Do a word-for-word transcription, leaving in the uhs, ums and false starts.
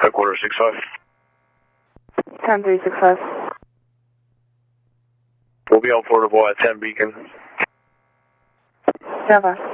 Headquarters six five. ten three six five. We'll be on portable at ten Beacon. Java.